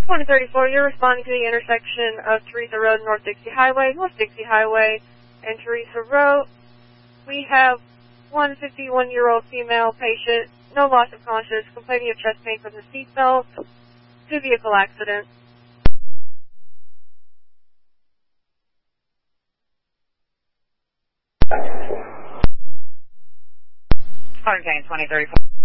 2034, you're responding to the intersection of Teresa Road and North Dixie Highway, and Teresa Road. We have one 51-year-old female patient, no loss of consciousness, complaining of chest pain from the seatbelt, two-vehicle accident. Hurricane 2034.